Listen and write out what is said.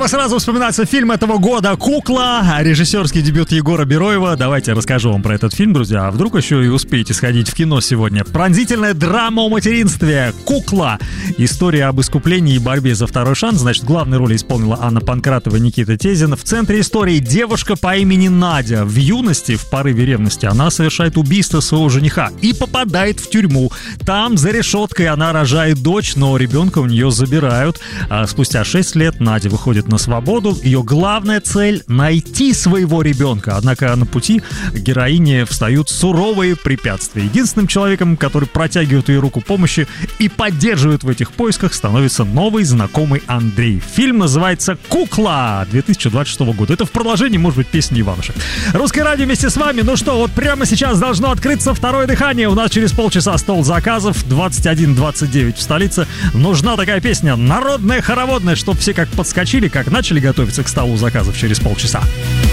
Прямо сразу вспоминается фильм этого года «Кукла», режиссерский дебют Егора Бероева. Давайте расскажу вам про этот фильм, друзья. А вдруг еще и успеете сходить в кино сегодня. Пронзительная драма о материнстве «Кукла». История об искуплении и борьбе за второй шанс. Значит, главные роли исполнила Анна Панкратова и Никита Тезин. В центре истории девушка по имени Надя. В юности, в порыве ревности, она совершает убийство своего жениха и попадает в тюрьму. Там, за решеткой, она рожает дочь, но ребенка у нее забирают. А спустя 6 лет Надя выходит на свободу. Ее главная цель — найти своего ребенка. Однако на пути героине встают суровые препятствия. Единственным человеком, который протягивает ей руку помощи и поддерживает в этих поисках, становится новый знакомый Андрей. Фильм называется «Кукла» 2026 года. Это в продолжении, может быть, песни Иванушек. Русское радио вместе с вами. Ну что, вот прямо сейчас должно открыться второе дыхание. У нас через полчаса стол заказов. 21:29 в столице. Нужна такая песня, народная, хороводная, чтобы все как подскочили, как начали готовиться к столу заказов через полчаса.